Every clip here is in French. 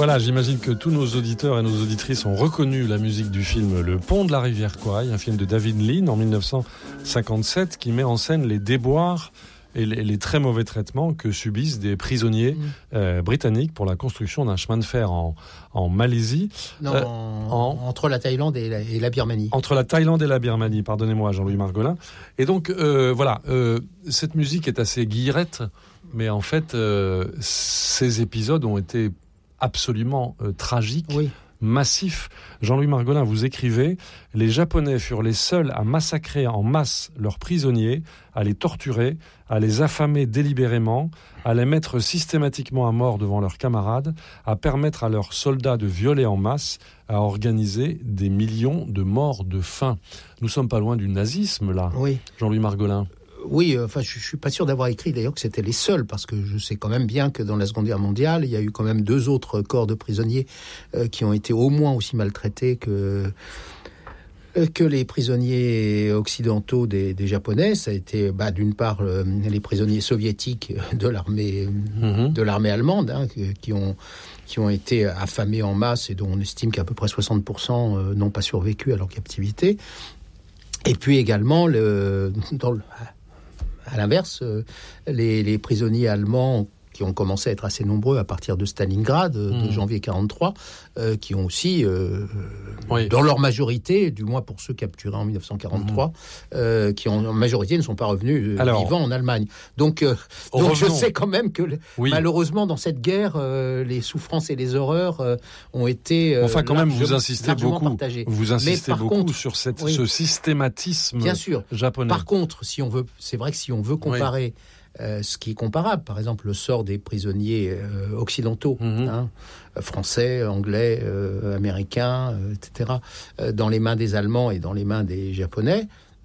Voilà, j'imagine que tous nos auditeurs et nos auditrices ont reconnu la musique du film Le Pont de la rivière Kwai, un film de David Lean en 1957 qui met en scène les déboires et les très mauvais traitements que subissent des prisonniers britanniques pour la construction d'un chemin de fer en Malaisie. Non, entre la Thaïlande et la Birmanie. Entre la Thaïlande et la Birmanie, pardonnez-moi Jean-Louis Margolin. Et donc, voilà, cette musique est assez guillerette, mais en fait, ces épisodes ont été absolument tragiques. Oui. Massif. Jean-Louis Margolin, vous écrivez « Les Japonais furent les seuls à massacrer en masse leurs prisonniers, à les torturer, à les affamer délibérément, à les mettre systématiquement à mort devant leurs camarades, à permettre à leurs soldats de violer en masse, à organiser des millions de morts de faim. » Nous sommes pas loin du nazisme, là, oui. Jean-Louis Margolin. Oui, enfin, je suis pas sûr d'avoir écrit d'ailleurs que c'était les seuls, parce que je sais quand même bien que dans la Seconde Guerre mondiale, il y a eu quand même 2 autres corps de prisonniers qui ont été au moins aussi maltraités que les prisonniers occidentaux des Japonais. Ça a été, d'une part, les prisonniers soviétiques de l'armée allemande, qui ont été affamés en masse et dont on estime qu'à peu près 60% n'ont pas survécu à leur captivité. Et puis également, à l'inverse, les prisonniers allemands qui ont commencé à être assez nombreux à partir de Stalingrad, de janvier 1943, qui ont aussi, dans leur majorité, du moins pour ceux capturés en 1943, qui en majorité ne sont pas revenus vivants en Allemagne. Donc je sais quand même que malheureusement dans cette guerre, les souffrances et les horreurs ont été enfin quand même vous insistez beaucoup partagées. Vous insistez beaucoup sur ce systématisme bien sûr, japonais. Par contre, c'est vrai que si on veut comparer ce qui est comparable, par exemple le sort des prisonniers occidentaux, français, anglais, américains, etc., dans les mains des Allemands et dans les mains des Japonais,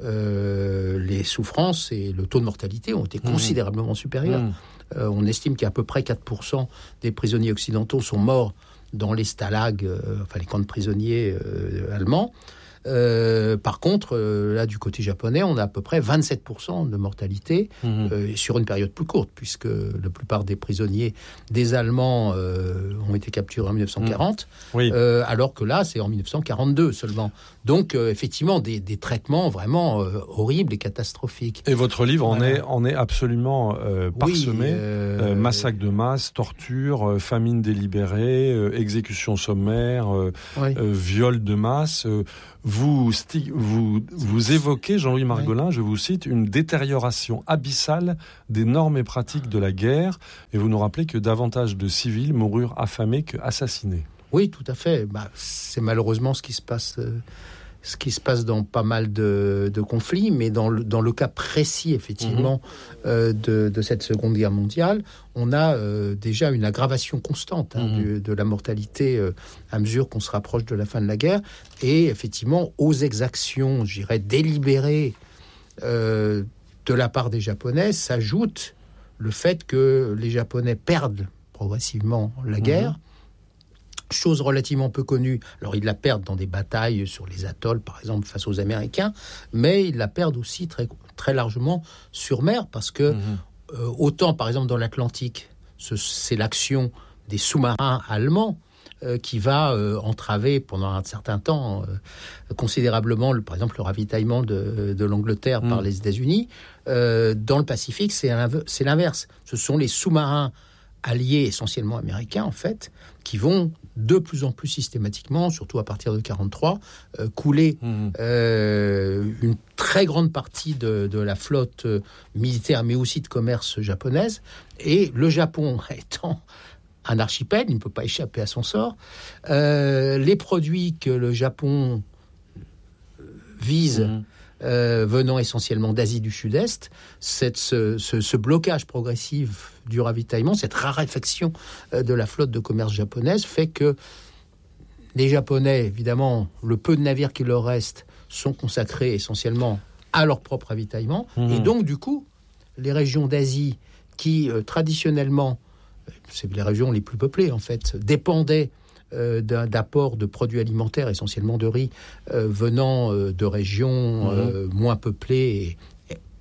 les souffrances et le taux de mortalité ont été considérablement supérieurs. On estime qu'à peu près 4% des prisonniers occidentaux sont morts dans les stalags, les camps de prisonniers allemands. Par contre, là, du côté japonais, on a à peu près 27% de mortalité sur une période plus courte, puisque la plupart des prisonniers des Allemands ont été capturés en 1940, alors que là, c'est en 1942 seulement. Donc, effectivement, des traitements vraiment horribles et catastrophiques. Et votre livre en est absolument parsemé. Massacre de masse, torture, famine délibérée, exécution sommaire, viol de masse... Vous évoquez, Jean-Louis Margolin, je vous cite, une détérioration abyssale des normes et pratiques de la guerre, et vous nous rappelez que davantage de civils moururent affamés qu'assassinés. Oui, tout à fait. C'est malheureusement ce qui se passe dans pas mal de conflits, mais dans le cas précis, effectivement, de cette Seconde Guerre mondiale, on a déjà une aggravation constante de la mortalité à mesure qu'on se rapproche de la fin de la guerre. Et effectivement, aux exactions, je dirais, délibérées de la part des Japonais, s'ajoute le fait que les Japonais perdent progressivement la guerre. Chose relativement peu connue. Alors, ils la perdent dans des batailles sur les atolls, par exemple, face aux Américains, mais ils la perdent aussi très, très largement sur mer, parce que autant, par exemple, dans l'Atlantique, c'est l'action des sous-marins allemands qui va entraver pendant un certain temps considérablement, par exemple, le ravitaillement de l'Angleterre par les États-Unis. Dans le Pacifique, c'est l'inverse. Ce sont les sous-marins alliés essentiellement américains, en fait, qui vont de plus en plus systématiquement, surtout à partir de 1943, couler une très grande partie de la flotte militaire, mais aussi de commerce japonaise. Et le Japon étant un archipel, il ne peut pas échapper à son sort. Les produits que le Japon vise... venant essentiellement d'Asie du Sud-Est, ce blocage progressif du ravitaillement, cette raréfaction de la flotte de commerce japonaise fait que les Japonais, évidemment, le peu de navires qui leur restent sont consacrés essentiellement à leur propre ravitaillement. Et donc, du coup, les régions d'Asie qui, traditionnellement, c'est les régions les plus peuplées, en fait, dépendaient d'apport de produits alimentaires, essentiellement de riz, venant de régions moins peuplées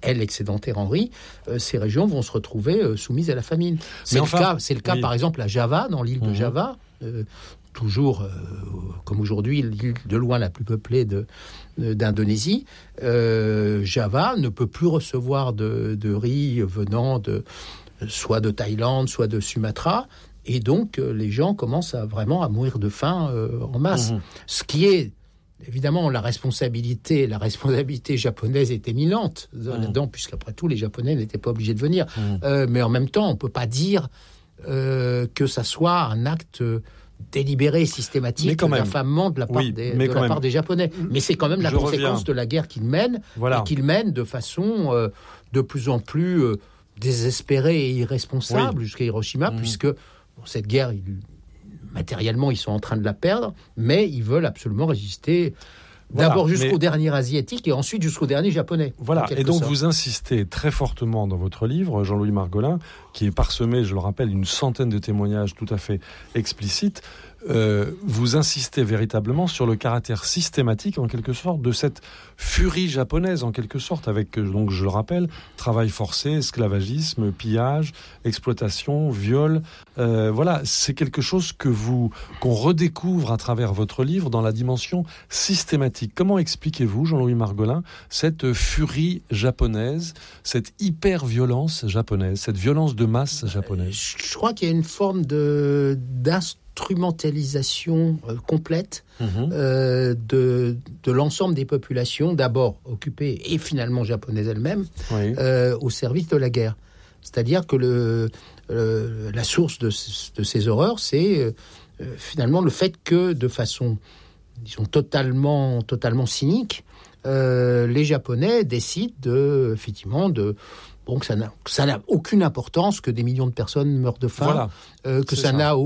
est l'excédentaire en riz, ces régions vont se retrouver soumises à la famine. C'est le cas par exemple à Java, dans l'île de Java, toujours comme aujourd'hui l'île de loin la plus peuplée d'Indonésie. Java ne peut plus recevoir de riz venant soit de Thaïlande, soit de Sumatra, et donc les gens commencent vraiment à mourir de faim en masse. Ce qui est évidemment la responsabilité japonaise est éminente là-dedans, puisqu'après tout les Japonais n'étaient pas obligés de venir. Mais en même temps, on peut pas dire que ça soit un acte délibéré, systématique, d'affamement de la part des Japonais. Mais c'est quand même la conséquence de la guerre qu'ils mènent, et qu'ils mènent de façon de plus en plus désespérée et irresponsable jusqu'à Hiroshima, puisque cette guerre, matériellement, ils sont en train de la perdre, mais ils veulent absolument résister. D'abord jusqu'au dernier asiatique et ensuite jusqu'au dernier japonais. Voilà, et donc vous insistez très fortement dans votre livre, Jean-Louis Margolin, qui est parsemé, je le rappelle, d'une centaine de témoignages tout à fait explicites. Vous insistez véritablement sur le caractère systématique, en quelque sorte, de cette furie japonaise, en quelque sorte, avec, donc je le rappelle, travail forcé, esclavagisme, pillage, exploitation, viol. Voilà, c'est quelque chose qu'on redécouvre à travers votre livre dans la dimension systématique. Comment expliquez-vous, Jean-Louis Margolin, cette furie japonaise, cette hyper-violence japonaise, cette violence de masse japonaise? Je crois qu'il y a une forme d'instrumentalisation complète de l'ensemble des populations, d'abord occupées et finalement japonaises elles-mêmes, au service de la guerre. C'est-à-dire que la source de ces horreurs, c'est finalement le fait que, de façon, disons, totalement cynique, les Japonais décident effectivement que ça n'a aucune importance que des millions de personnes meurent de faim, que ça n'a...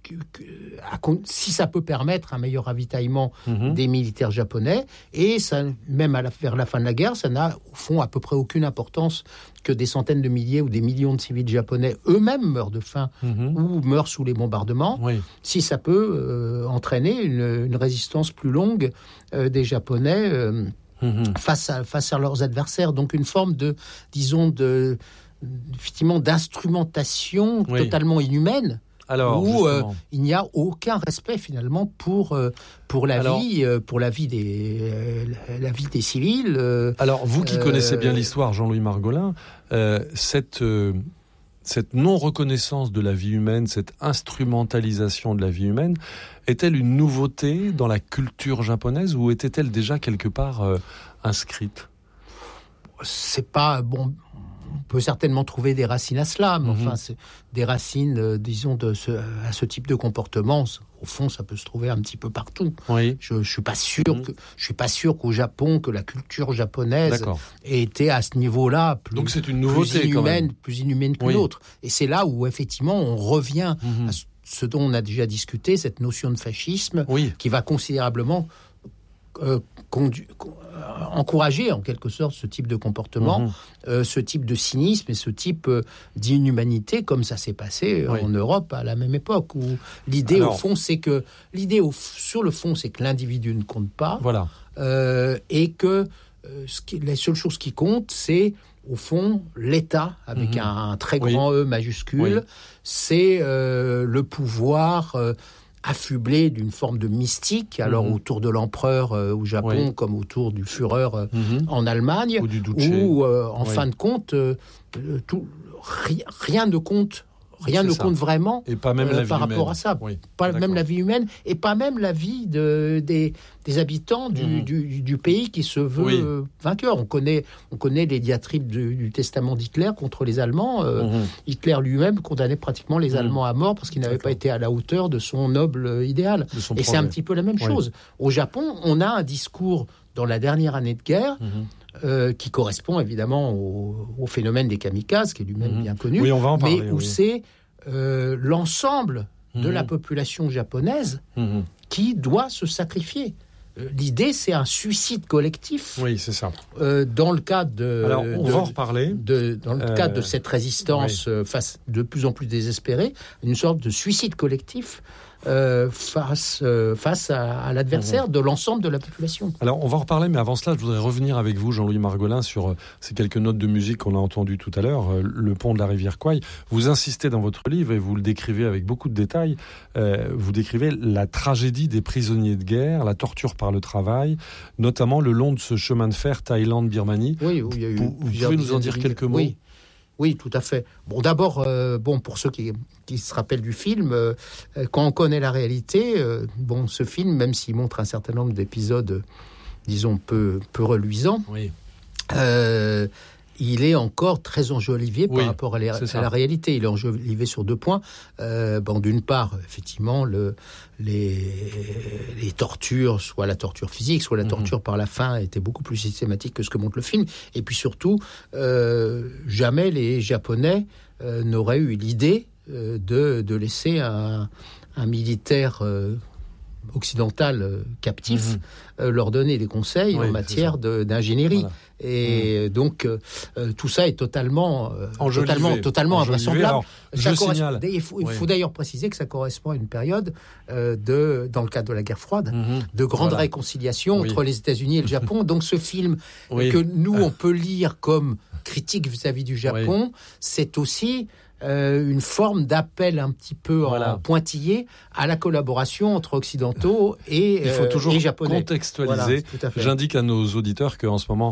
si ça peut permettre un meilleur ravitaillement des militaires japonais, et ça, même vers la fin de la guerre, ça n'a au fond à peu près aucune importance que des centaines de milliers ou des millions de civils japonais eux-mêmes meurent de faim ou meurent sous les bombardements, si ça peut entraîner une résistance plus longue des Japonais face à leurs adversaires. Donc une forme effectivement d'instrumentation totalement inhumaine. Où il n'y a aucun respect finalement pour la vie des civils. Alors vous qui connaissez bien l'histoire, Jean-Louis Margolin, cette non-reconnaissance de la vie humaine, cette instrumentalisation de la vie humaine, est-elle une nouveauté dans la culture japonaise ou était-elle déjà quelque part inscrite? C'est pas bon. On peut certainement trouver des racines à cela, mais enfin, c'est des racines, disons, à ce type de comportement. Au fond, ça peut se trouver un petit peu partout. Je suis pas sûr qu'au Japon, que la culture japonaise ait été à ce niveau-là donc c'est une nouveauté plus inhumaine que l'autre. Et c'est là où effectivement on revient à ce dont on a déjà discuté, cette notion de fascisme, qui va considérablement encourager en quelque sorte ce type de comportement, ce type de cynisme et ce type d'inhumanité, comme ça s'est passé en Europe à la même époque, où l'idée sur le fond, c'est que l'individu ne compte pas, et que la seule chose qui compte, c'est au fond l'État, avec un très grand E majuscule, c'est le pouvoir affublé d'une forme de mystique, alors autour de l'empereur au Japon, comme autour du Führer en Allemagne, ou du Duce, où en fin de compte, rien ne compte. Rien ne compte vraiment et pas même la vie par humaine. Rapport à ça. Pas même la vie humaine et pas même la vie des habitants du pays qui se veut vainqueur. On connaît les diatribes du testament d'Hitler contre les Allemands. Hitler lui-même condamnait pratiquement les Allemands à mort parce qu'ils n'avaient pas été à la hauteur de son noble idéal. Et c'est un petit peu la même chose. Au Japon, on a un discours dans la dernière année de guerre qui correspond évidemment au phénomène des kamikazes, qui est lui-même bien connu, on va en parler, mais où c'est l'ensemble de la population japonaise qui doit se sacrifier. l'idée, c'est un suicide collectif. Oui, c'est ça. Dans le cadre de... Alors, on va en reparler. Dans le cadre de cette résistance face de plus en plus désespérée, une sorte de suicide collectif face à l'adversaire de l'ensemble de la population. Alors, on va en reparler, mais avant cela, je voudrais revenir avec vous, Jean-Louis Margolin, sur ces quelques notes de musique qu'on a entendues tout à l'heure, le pont de la rivière Kwai. Vous insistez dans votre livre, et vous le décrivez avec beaucoup de détails, vous décrivez la tragédie des prisonniers de guerre, la torture par le travail, notamment le long de ce chemin de fer Thaïlande-Birmanie. Oui, où il y a eu vous pouvez nous en dire quelques mots ? Oui, tout à fait. Bon, d'abord, pour ceux qui se rappellent du film, quand on connaît la réalité, ce film, même s'il montre un certain nombre d'épisodes, disons, peu reluisants, il est encore très enjolivé par rapport à la réalité. Il est enjolivé sur 2 points. D'une part, effectivement, les tortures, soit la torture physique, soit la torture par la faim, étaient beaucoup plus systématiques que ce que montre le film. Et puis surtout, jamais les Japonais n'auraient eu l'idée de laisser un militaire occidental captif leur donner des conseils en matière d'ingénierie. Voilà. Et donc, tout ça est totalement invraisemblable. Alors, il faut d'ailleurs préciser que ça correspond à une période, dans le cadre de la guerre froide, de grande réconciliation entre les États-Unis et le Japon. Donc ce film, que nous, on peut lire comme critique vis-à-vis du Japon, c'est aussi une forme d'appel un petit peu en pointillé à la collaboration entre occidentaux et il faut toujours japonais. Contextualiser. Voilà, j'indique à nos auditeurs qu'en ce moment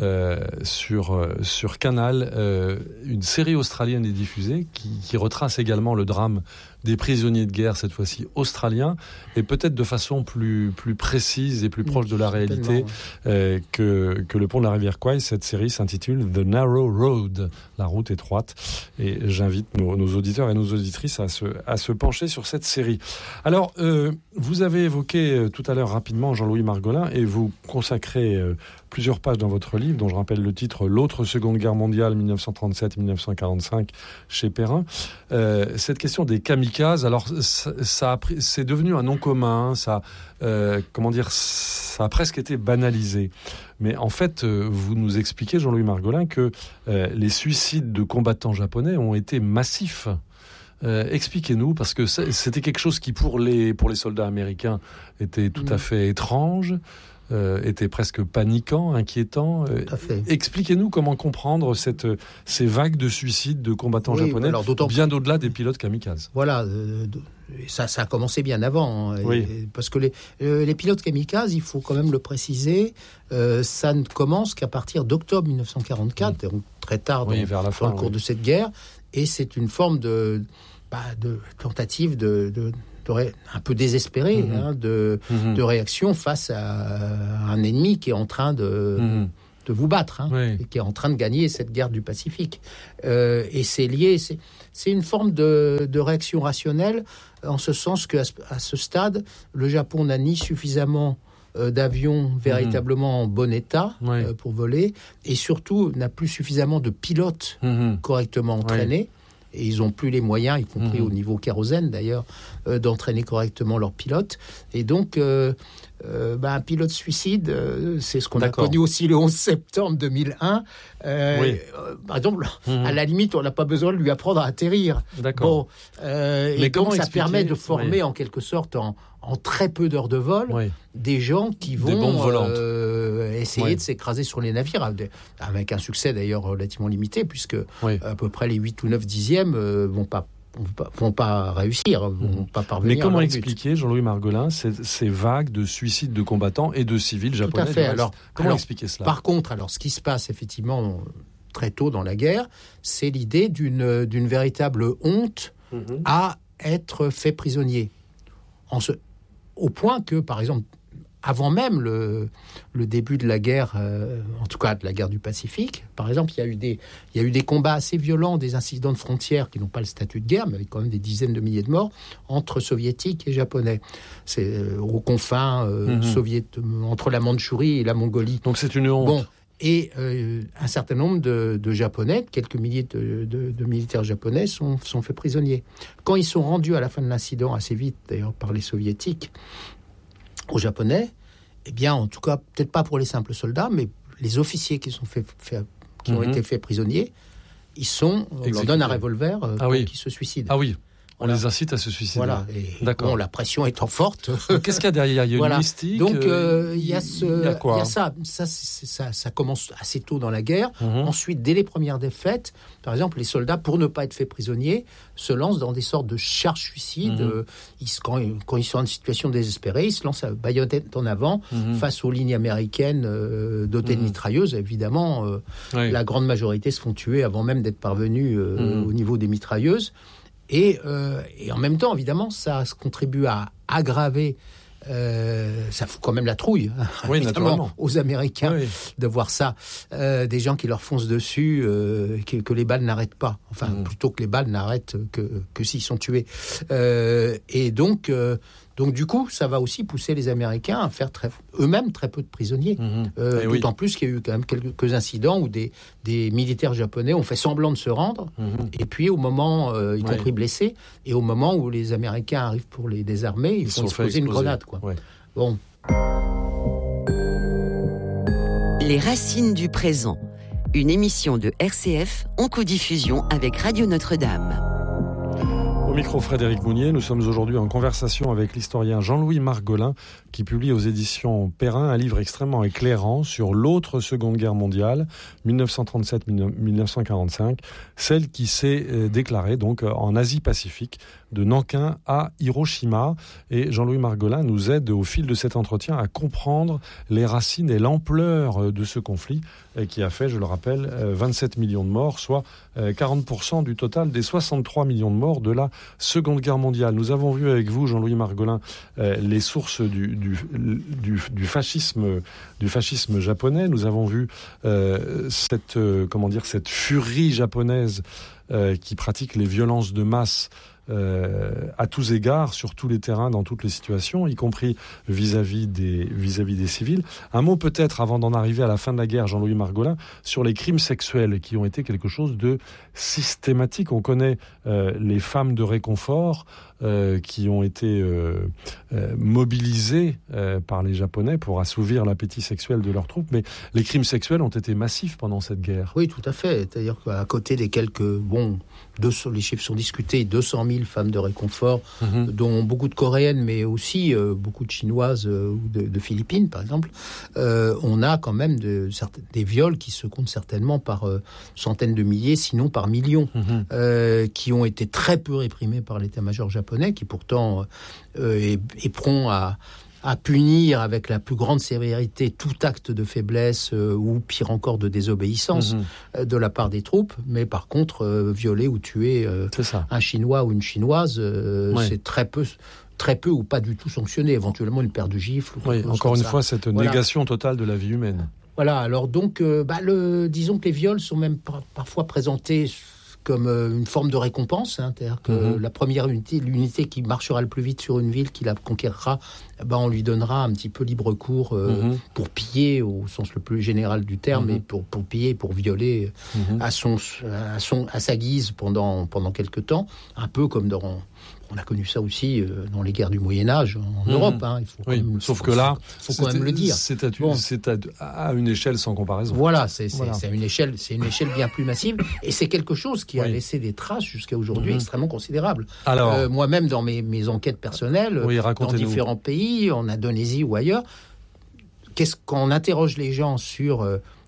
sur Canal, une série australienne est diffusée qui retrace également le drame des prisonniers de guerre, cette fois-ci australiens, et peut-être de façon plus précise et plus proche de la réalité que le pont de la rivière Kwai. Cette série s'intitule The Narrow Road, la route étroite, et j'invite nos auditeurs et nos auditrices à se pencher sur cette série. Alors, vous avez évoqué tout à l'heure rapidement Jean-Louis Margolin, et vous consacrez plusieurs pages dans votre livre, dont je rappelle le titre « L'autre Seconde Guerre mondiale, 1937-1945 » chez Perrin. Cette question des kamikazes, alors c'est devenu un nom commun, ça a presque été banalisé. Mais en fait, vous nous expliquez, Jean-Louis Margolin, que les suicides de combattants japonais ont été massifs. Expliquez-nous, parce que c'était quelque chose qui, pour les soldats américains, était tout à fait étrange, était presque paniquant, inquiétant. Expliquez-nous comment comprendre ces vagues de suicides de combattants japonais, bien au-delà des pilotes kamikazes. Voilà, ça a commencé bien avant. Parce que les pilotes kamikazes, il faut quand même le préciser, ça ne commence qu'à partir d'octobre 1944, donc très tard dans le cours de cette guerre, et c'est une forme de tentative un peu désespérée de réaction face à un ennemi qui est en train de vous battre, et qui est en train de gagner cette guerre du Pacifique. Et c'est lié, c'est une forme de réaction rationnelle, en ce sens qu'à ce stade, le Japon n'a ni suffisamment d'avions véritablement en bon état pour voler, et surtout n'a plus suffisamment de pilotes correctement entraînés. Et ils n'ont plus les moyens, y compris au niveau kérosène d'ailleurs, d'entraîner correctement leurs pilotes. Et donc, un pilote suicide, c'est ce qu'on a connu aussi le 11 septembre 2001. Par exemple, à la limite, on n'a pas besoin de lui apprendre à atterrir. D'accord. Et donc, ça permet de former en quelque sorte, en très peu d'heures de vol, des gens qui vont essayer de s'écraser sur les navires, avec un succès d'ailleurs relativement limité, puisque à peu près les 8 ou 9 dixièmes vont pas réussir, vont pas parvenir. Mais comment expliquer, Jean-Louis Margolin, ces vagues de suicides de combattants et de civils japonais? Tout à fait. Alors, expliquer cela? Par contre, ce qui se passe effectivement très tôt dans la guerre, c'est l'idée d'une véritable honte à être fait prisonnier. Au point que, par exemple, avant même le début de la guerre, en tout cas de la guerre du Pacifique, par exemple, il y a eu des combats assez violents, des incidents de frontières qui n'ont pas le statut de guerre, mais avec quand même des dizaines de milliers de morts, entre soviétiques et japonais. C'est aux confins entre la Mandchourie et la Mongolie. Donc c'est une honte. Et un certain nombre de Japonais, quelques milliers de militaires japonais sont faits prisonniers. Quand ils sont rendus à la fin de l'incident, assez vite d'ailleurs par les soviétiques, aux Japonais, Eh bien, en tout cas, peut-être pas pour les simples soldats, mais les officiers qui ont été faits prisonniers, on leur donne un revolver pour qu'ils se suicident. Ah oui. On les incite à se suicider. Voilà. Et d'accord. Bon, la pression étant forte. Qu'est-ce qu'il y a derrière ? Il y a une mystique. Donc il y a ça. Ça commence assez tôt dans la guerre. Ensuite, dès les premières défaites, par exemple, les soldats, pour ne pas être faits prisonniers, se lancent dans des sortes de charges suicides. Quand ils sont en situation désespérée, ils se lancent à baïonnette en avant face aux lignes américaines dotées de mitrailleuses. Évidemment, la grande majorité se font tuer avant même d'être parvenus au niveau des mitrailleuses. Et en même temps, évidemment, ça contribue à aggraver, ça fout quand même la trouille, naturellement, aux Américains de voir ça, des gens qui leur foncent dessus, que les balles n'arrêtent pas, plutôt que les balles n'arrêtent que s'ils sont tués. Et donc, du coup, ça va aussi pousser les Américains à faire eux-mêmes très peu de prisonniers. D'autant plus qu'il y a eu quand même quelques incidents où des militaires japonais ont fait semblant de se rendre, et puis au moment, y compris blessés, et au moment où les Américains arrivent pour les désarmer, ils font exploser une grenade. Bon. Les racines du présent, une émission de RCF en codiffusion avec Radio Notre-Dame. Au micro Frédéric Mounier, nous sommes aujourd'hui en conversation avec l'historien Jean-Louis Margolin qui publie aux éditions Perrin un livre extrêmement éclairant sur l'autre Seconde Guerre mondiale, 1937-1945, celle qui s'est déclarée donc en Asie-Pacifique, de Nankin à Hiroshima. Et Jean-Louis Margolin nous aide au fil de cet entretien à comprendre les racines et l'ampleur de ce conflit qui a fait, je le rappelle, 27 millions de morts, soit 40% du total des 63 millions de morts de la Seconde Guerre mondiale. Nous avons vu avec vous, Jean-Louis Margolin, les sources du fascisme japonais. Nous avons vu cette furie japonaise qui pratique les violences de masse à tous égards, sur tous les terrains, dans toutes les situations, y compris vis-à-vis des civils. Un mot peut-être, avant d'en arriver à la fin de la guerre, Jean-Louis Margolin, sur les crimes sexuels qui ont été quelque chose de systématique. On connaît les femmes de réconfort qui ont été mobilisées par les Japonais pour assouvir l'appétit sexuel de leurs troupes, mais les crimes sexuels ont été massifs pendant cette guerre. Oui, tout à fait. C'est-à-dire qu'à côté des les chiffres sont discutés, 200 000 femmes de réconfort, dont beaucoup de Coréennes, mais aussi beaucoup de Chinoises ou de Philippines, par exemple, on a quand même des viols qui se comptent certainement par centaines de milliers, sinon par millions, qui ont été très peu réprimés par l'état-major japonais, qui pourtant est prompt à punir avec la plus grande sévérité tout acte de faiblesse ou pire encore de désobéissance de la part des troupes, mais par contre violer ou tuer un Chinois ou une Chinoise, c'est très peu ou pas du tout sanctionné, éventuellement une paire de gifles. Encore une fois, cette négation totale de la vie humaine. Voilà, alors donc, disons que les viols sont même parfois présentés comme une forme de récompense, c'est-à-dire que la première l'unité qui marchera le plus vite sur une ville, qui la conquérera, on lui donnera un petit peu libre cours pour piller, au sens le plus général du terme, et pour piller, pour violer à sa guise pendant quelque temps, un peu comme on a connu ça aussi dans les guerres du Moyen-Âge en Europe. Sauf que là, faut quand même le dire. C'est à une échelle sans comparaison. Voilà, c'est une échelle bien plus massive, et c'est quelque chose qui a laissé des traces jusqu'à aujourd'hui extrêmement considérables. Alors, moi-même, dans mes enquêtes personnelles, dans différents pays, en Indonésie ou ailleurs, quand on interroge les gens sur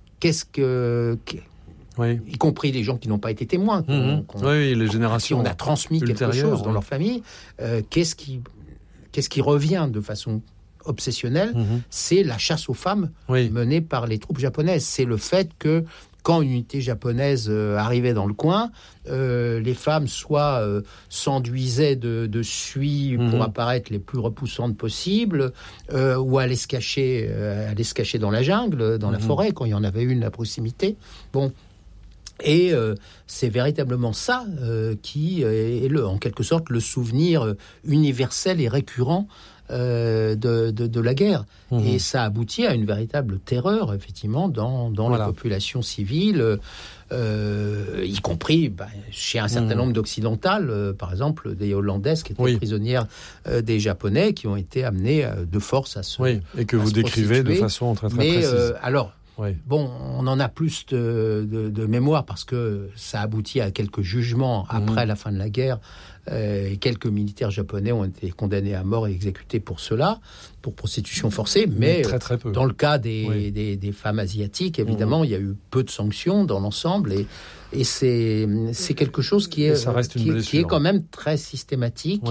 y compris les gens qui n'ont pas été témoins, les générations on a transmis quelque chose dans leur famille, qu'est-ce qui revient de façon obsessionnelle, c'est la chasse aux femmes menée par les troupes japonaises. C'est le fait que quand une unité japonaise arrivait dans le coin, les femmes soit s'enduisaient de suie pour apparaître les plus repoussantes possibles, ou allaient se cacher dans la jungle, dans la forêt, quand il y en avait une à proximité. Et c'est véritablement ça qui est en quelque sorte le souvenir universel et récurrent de la guerre. Et ça aboutit à une véritable terreur, effectivement, dans les populations civiles. y compris chez un certain nombre d'occidentales, par exemple des Hollandaises qui étaient prisonnières des Japonais, qui ont été amenées de force à se et que vous décrivez de façon très précise. Bon, on en a plus de mémoire parce que ça aboutit à quelques jugements après la fin de la guerre. Et quelques militaires japonais ont été condamnés à mort et exécutés pour cela, pour prostitution forcée. Mais très, très peu. Dans le cas des femmes asiatiques, évidemment, il y a eu peu de sanctions dans l'ensemble. Et c'est quelque chose qui est quand même très systématique.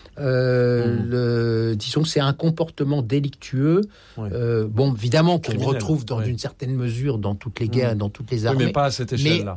Disons que c'est un comportement délictueux, évidemment qu'on retrouve dans une certaine mesure dans toutes les guerres, dans toutes les armées. Mais pas à cette échelle-là.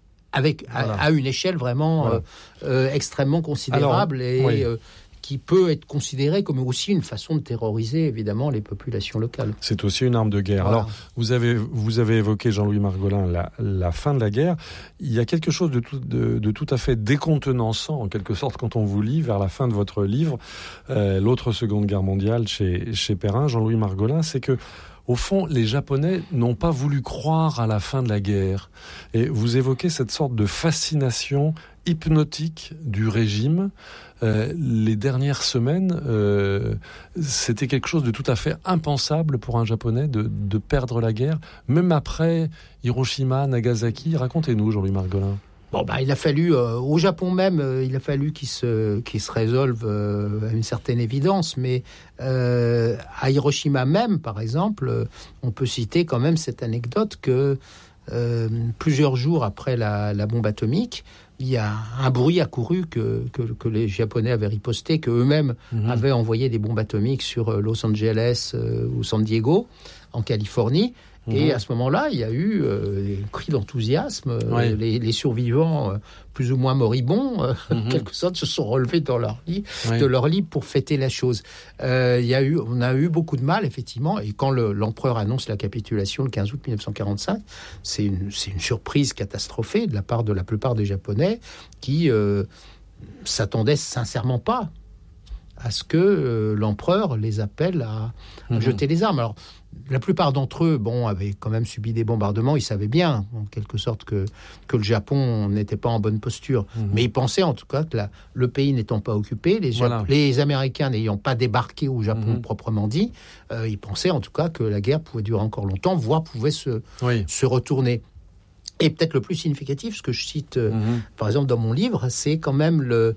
À une échelle vraiment extrêmement considérable qui peut être considérée comme aussi une façon de terroriser évidemment les populations locales. C'est aussi une arme de guerre. Voilà. Alors, vous avez évoqué, Jean-Louis Margolin, la fin de la guerre. Il y a quelque chose de tout à fait décontenançant, en quelque sorte, quand on vous lit vers la fin de votre livre, l'autre Seconde Guerre mondiale chez Perrin, Jean-Louis Margolin, c'est que au fond, les Japonais n'ont pas voulu croire à la fin de la guerre. Et vous évoquez cette sorte de fascination hypnotique du régime. Les dernières semaines, c'était quelque chose de tout à fait impensable pour un Japonais de perdre la guerre, même après Hiroshima, Nagasaki. Racontez-nous, Jean-Louis Margolin. Il a fallu, au Japon même, il a fallu qu'il se résolve à une certaine évidence. Mais à Hiroshima même, par exemple, on peut citer quand même cette anecdote que plusieurs jours après la bombe atomique, il y a un bruit accouru que les Japonais avaient riposté, qu'eux-mêmes avaient envoyé des bombes atomiques sur Los Angeles ou San Diego, en Californie. Et à ce moment-là, il y a eu des cris d'enthousiasme. Les survivants, plus ou moins moribonds, en quelque sorte, se sont relevés de leur lit pour fêter la chose. On a eu beaucoup de mal, effectivement. Et quand l'empereur annonce la capitulation le 15 août 1945, c'est une surprise catastrophée de la part de la plupart des Japonais qui s'attendaient sincèrement pas à ce que l'empereur les appelle à jeter les armes. Alors, la plupart d'entre eux, avaient quand même subi des bombardements. Ils savaient bien, en quelque sorte, que le Japon n'était pas en bonne posture. Mais ils pensaient, en tout cas, que le pays n'étant pas occupé, les Américains n'ayant pas débarqué au Japon proprement dit, ils pensaient, en tout cas, que la guerre pouvait durer encore longtemps, voire pouvait se retourner. Et peut-être le plus significatif, ce que je cite, par exemple, dans mon livre, c'est quand même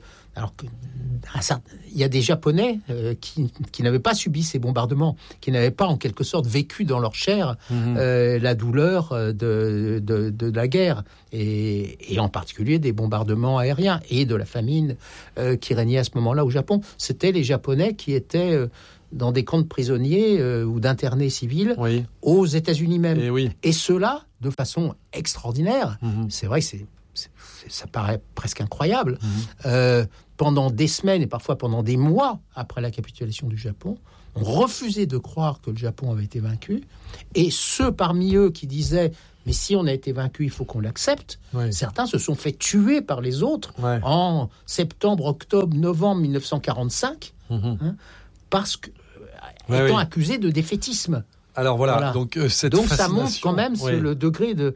il y a des Japonais qui n'avaient pas subi ces bombardements, qui n'avaient pas en quelque sorte vécu dans leur chair la douleur de la guerre, et en particulier des bombardements aériens et de la famine qui régnait à ce moment-là au Japon. C'était les Japonais qui étaient dans des camps de prisonniers ou d'internés civils aux États-Unis même. Et cela, de façon extraordinaire, c'est vrai que ça paraît presque incroyable. Pendant des semaines et parfois pendant des mois après la capitulation du Japon, on refusait de croire que le Japon avait été vaincu. Et ceux parmi eux qui disaient « mais si on a été vaincu, il faut qu'on l'accepte », certains se sont fait tuer par les autres en septembre, octobre, novembre 1945, parce que étant accusés de défaitisme. Alors voilà. Donc ça montre quand même le degré de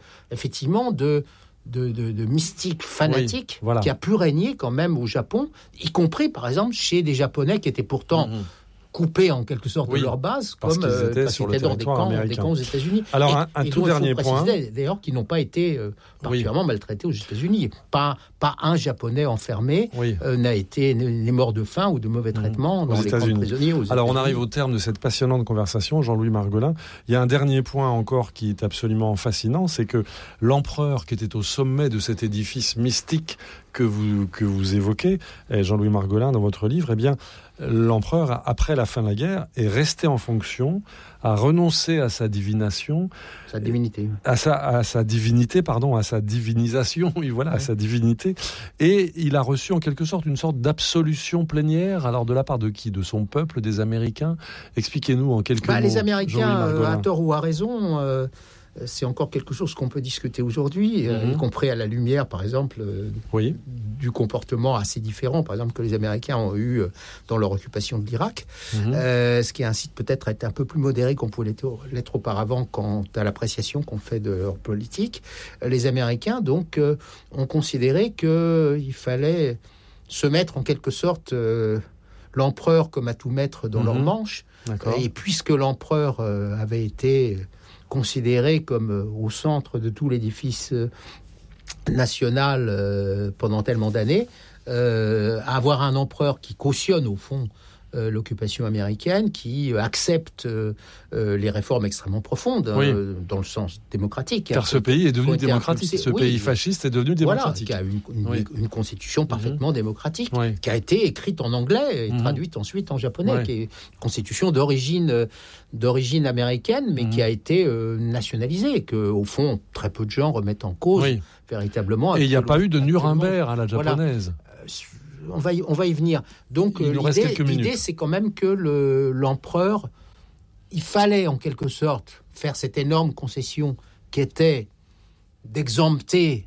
mystique fanatique qui a pu régner quand même au Japon, y compris par exemple chez des Japonais qui étaient pourtant coupés en quelque sorte de leur base, parce qu'ils étaient dans des camps aux États-Unis. Alors un tout dernier point, d'ailleurs, qui n'ont pas été particulièrement maltraités aux États-Unis. Pas un Japonais enfermé n'est mort de faim ou de mauvais traitements dans les camps de prisonniers aux États-Unis. Alors on arrive au terme de cette passionnante conversation, Jean-Louis Margolin. Il y a un dernier point encore qui est absolument fascinant, c'est que l'empereur qui était au sommet de cet édifice mystique que vous évoquez, Jean-Louis Margolin, dans votre livre, l'empereur, après la fin de la guerre, est resté en fonction, a renoncé à sa divination, sa divinité, à sa divinité, à sa divinisation, à sa divinité, et il a reçu en quelque sorte une sorte d'absolution plénière. Alors de la part de qui? De son peuple, des Américains? Expliquez-nous en quelques mots. Les Américains, à tort ou à raison, c'est encore quelque chose qu'on peut discuter aujourd'hui, y compris à la lumière, par exemple, du comportement assez différent, par exemple, que les Américains ont eu dans leur occupation de l'Irak, ce qui incite peut-être à être un peu plus modéré qu'on pouvait l'être auparavant quant à l'appréciation qu'on fait de leur politique. Les Américains, donc, ont considéré qu'il fallait se mettre en quelque sorte l'empereur comme atout maître dans leur manche. Et puisque l'empereur avait été considéré comme au centre de tout l'édifice national pendant tellement d'années, avoir un empereur qui cautionne au fond l'occupation américaine, qui accepte les réformes extrêmement profondes dans le sens démocratique. Car ce pays est devenu démocratique. Ce pays fasciste est devenu démocratique. Qui a une constitution parfaitement démocratique, qui a été écrite en anglais et traduite ensuite en japonais, qui est une constitution d'origine américaine, mais qui a été nationalisée, que au fond très peu de gens remettent en cause véritablement. Et il n'y a pas eu de Nuremberg à la japonaise. On va y venir. Donc l'idée, c'est quand même que l'empereur, il fallait en quelque sorte faire cette énorme concession qui était d'exempter,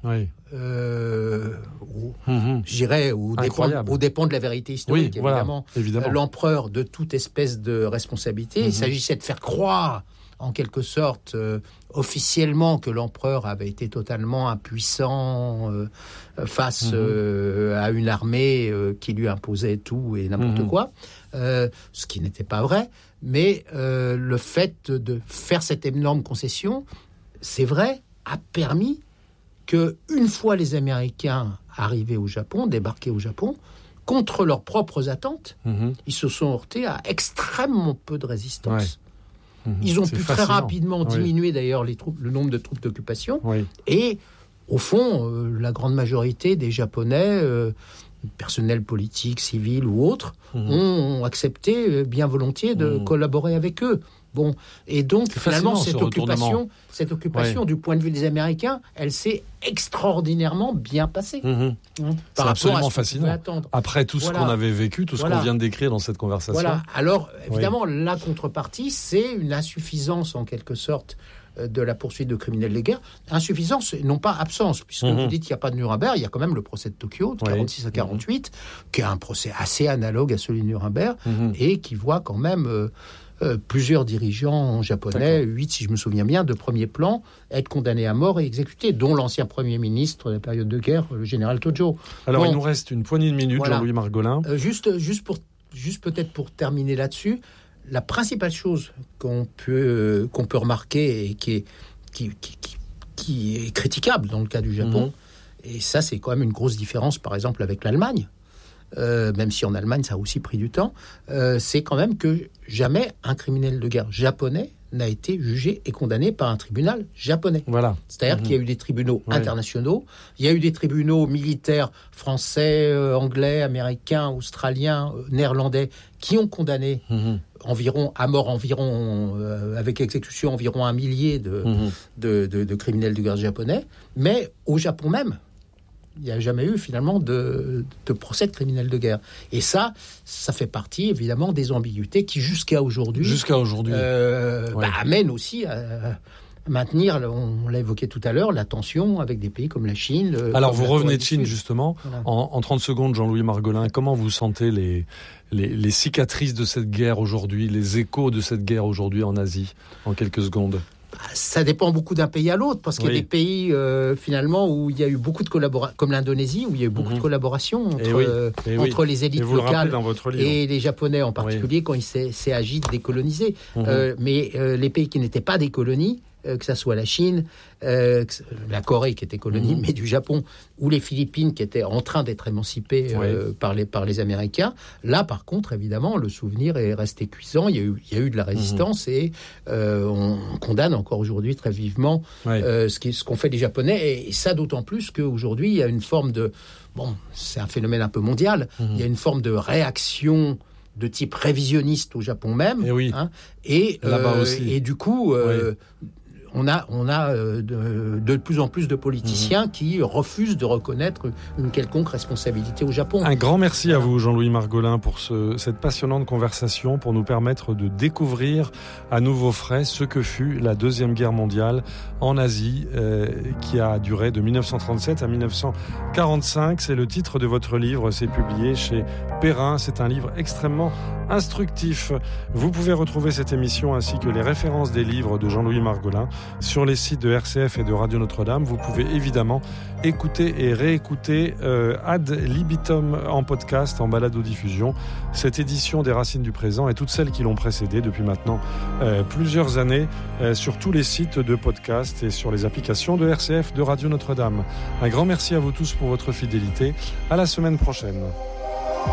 je dirais, aux dépens de la vérité historique, évidemment, l'empereur de toute espèce de responsabilité. Il s'agissait de faire croire, en quelque sorte, officiellement, que l'empereur avait été totalement impuissant face à une armée qui lui imposait tout et n'importe quoi, ce qui n'était pas vrai. Mais le fait de faire cette énorme concession, c'est vrai, a permis que, une fois les Américains arrivés au Japon, débarqués au Japon, contre leurs propres attentes, ils se sont heurtés à extrêmement peu de résistance. Ils ont pu très rapidement diminuer d'ailleurs le nombre de troupes d'occupation. Et au fond, la grande majorité des Japonais, personnel politique, civil ou autres, ont accepté bien volontiers de collaborer avec eux. Bon, et donc finalement cette occupation du point de vue des Américains, elle s'est extraordinairement bien passée. C'est absolument fascinant. Après tout ce qu'on avait vécu, tout ce qu'on vient de décrire dans cette conversation. Voilà. Alors évidemment, la contrepartie, c'est une insuffisance en quelque sorte de la poursuite de criminels de guerre. Insuffisance, non pas absence, puisque vous dites qu'il n'y a pas de Nuremberg, il y a quand même le procès de Tokyo, de 46 à 48, qui est un procès assez analogue à celui de Nuremberg, et qui voit quand même plusieurs dirigeants japonais, 8 si je me souviens bien, de premier plan, être condamnés à mort et exécutés, dont l'ancien Premier ministre de la période de guerre, le général Tojo. Alors il nous reste une poignée de minutes, Jean-Louis Margolin. Juste peut-être pour terminer là-dessus, la principale chose qu'on peut remarquer et qui est critiquable dans le cas du Japon, et ça c'est quand même une grosse différence par exemple avec l'Allemagne, même si en Allemagne ça a aussi pris du temps, c'est quand même que jamais un criminel de guerre japonais n'a été jugé et condamné par un tribunal japonais. Voilà. C'est-à-dire qu'il y a eu des tribunaux internationaux, il y a eu des tribunaux militaires français, anglais, américains, australiens, néerlandais, qui ont condamné avec exécution environ 1 millier de criminels de guerre japonais. Mais au Japon même, il n'y a jamais eu finalement de procès de criminels de guerre. Et ça fait partie évidemment des ambiguïtés qui jusqu'à aujourd'hui amènent aussi à maintenir, on l'a évoqué tout à l'heure, la tension avec des pays comme la Chine. Alors vous revenez de Chine justement. Voilà. En 30 secondes, Jean-Louis Margolin, comment vous sentez les cicatrices de cette guerre aujourd'hui, les échos de cette guerre aujourd'hui en Asie, en quelques secondes? Ça dépend beaucoup d'un pays à l'autre, parce qu'il y a des pays finalement où il y a eu beaucoup de collaboration, comme l'Indonésie, où il y a eu beaucoup de collaboration entre les élites locales et les Japonais en particulier quand il s'est agi de décoloniser. Mais les pays qui n'étaient pas des colonies, que ça soit la Chine, la Corée qui était colonie, mais du Japon, ou les Philippines qui étaient en train d'être émancipées par les Américains. Là, par contre, évidemment, le souvenir est resté cuisant. Il y a eu de la résistance et on condamne encore aujourd'hui très vivement ce qu'ont fait les Japonais. Et ça d'autant plus qu'aujourd'hui, il y a une forme de... Bon, c'est un phénomène un peu mondial. Il y a une forme de réaction de type révisionniste au Japon même. Et là-bas aussi. Et du coup... on a de plus en plus de politiciens qui refusent de reconnaître une quelconque responsabilité au Japon. Un grand merci à vous, Jean-Louis Margolin, pour cette passionnante conversation, pour nous permettre de découvrir à nouveau frais ce que fut la Deuxième Guerre mondiale en Asie, qui a duré de 1937 à 1945. C'est le titre de votre livre, c'est publié chez Perrin. C'est un livre extrêmement instructif. Vous pouvez retrouver cette émission ainsi que les références des livres de Jean-Louis Margolin sur les sites de RCF et de Radio Notre-Dame. Vous pouvez évidemment écouter et réécouter ad libitum en podcast, en balado-diffusion, cette édition des Racines du Présent et toutes celles qui l'ont précédée depuis maintenant plusieurs années sur tous les sites de podcast et sur les applications de RCF, de Radio Notre-Dame. Un grand merci à vous tous pour votre fidélité. À la semaine prochaine.